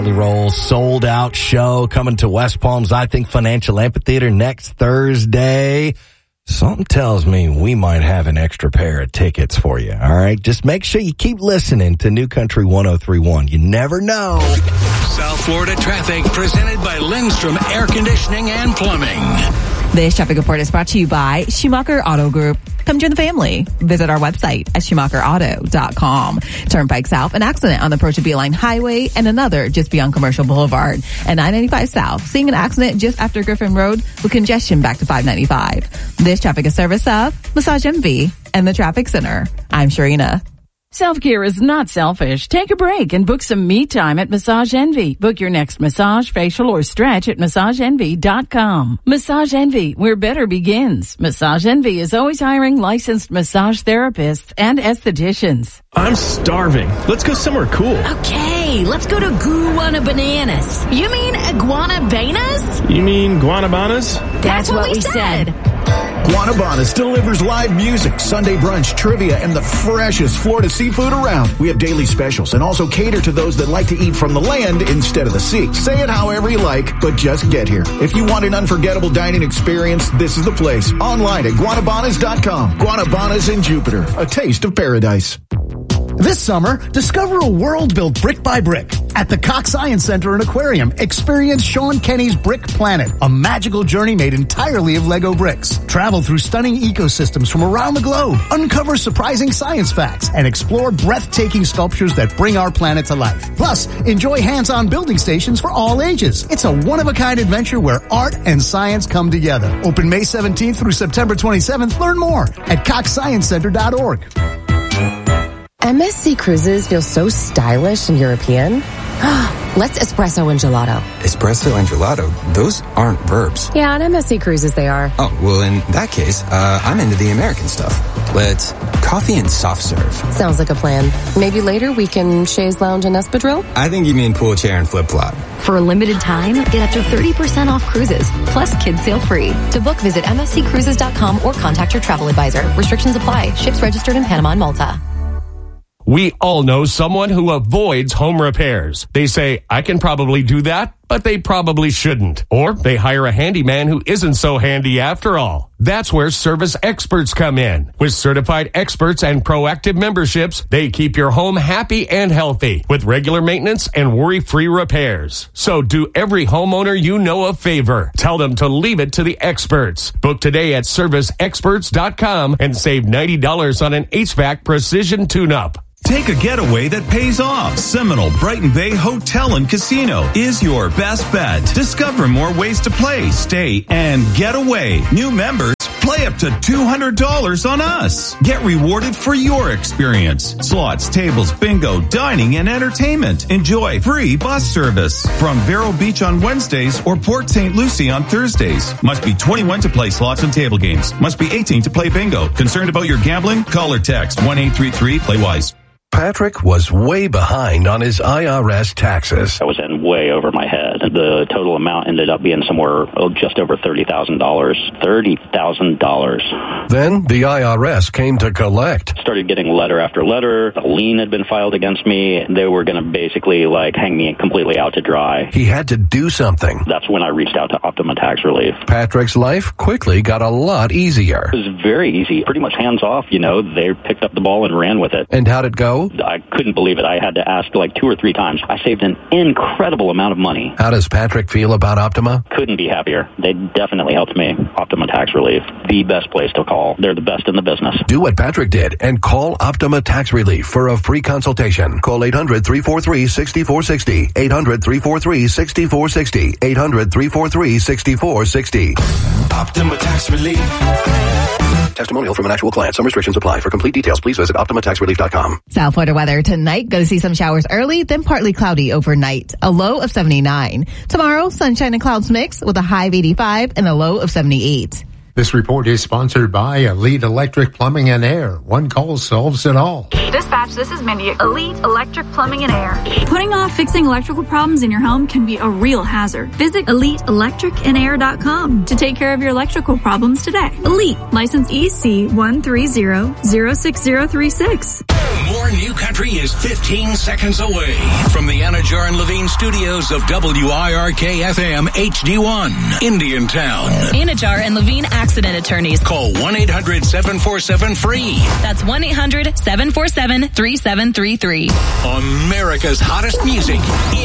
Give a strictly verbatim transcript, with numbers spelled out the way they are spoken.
Roll sold out show coming to West Palm's I Think Financial Amphitheater next Thursday. Something tells me we might have an extra pair of tickets for you. All right, just make sure you keep listening to New Country one oh three point one. You never know. South Florida traffic presented by Lindstrom Air Conditioning and Plumbing. This traffic report is brought to you by Schumacher Auto Group. Come join the family. Visit our website at schumacher auto dot com. Turnpike South, an accident on the approach to Beeline Highway and another just beyond Commercial Boulevard. And nine ninety-five South, seeing an accident just after Griffin Road with congestion back to five ninety-five. This traffic is service of Massage Envy and the Traffic Center. I'm Sharina. Self-care is not selfish. Take a break and book some me time at Massage Envy. Book your next massage, facial, or stretch at massage envy dot com. Massage Envy, where better begins. Massage Envy is always hiring licensed massage therapists and estheticians. I'm starving. Let's go somewhere cool. Okay, let's go to Guana Bananas. You mean Iguanabanas? You mean Guanabanas? That's, That's what, what we said. said. Guanabanas delivers live music, Sunday brunch, trivia, and the freshest Florida seafood around. We have daily specials and also cater to those that like to eat from the land instead of the sea. Say it however you like, but just get here. If you want an unforgettable dining experience, this is the place. Online at guanabanas dot com. Guanabanas in Jupiter, a taste of paradise. This summer, discover a world built brick by brick. At the Cox Science Center and Aquarium, experience Sean Kenny's Brick Planet, a magical journey made entirely of Lego bricks. Travel through stunning ecosystems from around the globe, uncover surprising science facts, and explore breathtaking sculptures that bring our planet to life. Plus, enjoy hands-on building stations for all ages. It's a one-of-a-kind adventure where art and science come together. Open May seventeenth through September twenty-seventh. Learn more at cox science center dot org. M S C Cruises feels so stylish and European. Let's espresso and gelato. Espresso and gelato? Those aren't verbs. Yeah, on M S C Cruises they are. Oh, well, in that case, uh, I'm into the American stuff. Let's coffee and soft serve. Sounds like a plan. Maybe later we can chaise lounge and espadrille? I think you mean pool chair and flip-flop. For a limited time, get up to thirty percent off cruises, plus kids sail free. To book, visit M S C cruises dot com or contact your travel advisor. Restrictions apply. Ships registered in Panama and Malta. We all know someone who avoids home repairs. They say, I can probably do that, but they probably shouldn't. Or they hire a handyman who isn't so handy after all. That's where Service Experts come in. With certified experts and proactive memberships, they keep your home happy and healthy with regular maintenance and worry-free repairs. So do every homeowner you know a favor. Tell them to leave it to the experts. Book today at service experts dot com and save ninety dollars on an H V A C precision tune-up. Take a getaway that pays off. Seminole Brighton Bay Hotel and Casino is your best bet. Discover more ways to play, stay, and get away. New members, play up to two hundred dollars on us. Get rewarded for your experience. Slots, tables, bingo, dining, and entertainment. Enjoy free bus service from Vero Beach on Wednesdays or Port Saint Lucie on Thursdays. Must be twenty-one to play slots and table games. Must be eighteen to play bingo. Concerned about your gambling? Call or text one eight three three play wise. Patrick was way behind on his I R S taxes. I was in way over my head. The total amount ended up being somewhere oh, just over thirty thousand dollars. thirty thousand dollars. Then the I R S came to collect. Started getting letter after letter. A lien had been filed against me. They were going to basically like hang me completely out to dry. He had to do something. That's when I reached out to Optima Tax Relief. Patrick's life quickly got a lot easier. It was very easy. Pretty much hands off, you know. They picked up the ball and ran with it. And how'd it go? I couldn't believe it. I had to ask like two or three times. I saved an incredible amount of money. How does Patrick feel about Optima? Couldn't be happier. They definitely helped me. Optima Tax Relief, the best place to call. They're the best in the business. Do what Patrick did and call Optima Tax Relief for a free consultation. Call eight hundred, three four three, six four six zero. eight hundred, three four three, six four six zero. eight hundred, three four three, six four six zero. Optima Tax Relief. Testimonial from an actual client. Some restrictions apply. For complete details, please visit optima tax relief dot com. South Florida weather tonight. Going to see some showers early, then partly cloudy overnight. A low of seventy-nine. Tomorrow, sunshine and clouds mix with a high of eighty-five and a low of seventy-eight. This report is sponsored by Elite Electric Plumbing and Air. One call solves it all. Dispatch, this is Mindy. Elite Electric Plumbing and Air. Putting off fixing electrical problems in your home can be a real hazard. Visit elite electric and air dot com to take care of your electrical problems today. Elite, license E C one three zero zero six zero three six. More New Country is fifteen seconds away from the Anajar and Levine studios of W I R K F M H D one, Indiantown. Anajar and Levine accident attorneys. Call one eight hundred seven four seven free. That's one eight hundred seven four seven three seven three three. America's hottest music.